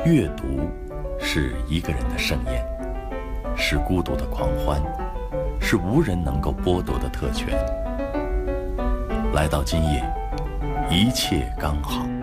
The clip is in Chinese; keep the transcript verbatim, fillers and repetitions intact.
阅读是一个人的盛宴，是孤独的狂欢，是无人能够剥夺的特权。来到今夜，一切刚好。